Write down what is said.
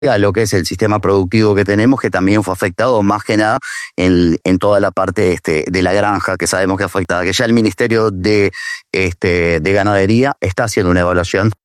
a lo que es el sistema productivo que tenemos, que también fue afectado más que nada en toda la parte de la granja, que sabemos que afectada, que ya el Ministerio de Ganadería está haciendo una evaluación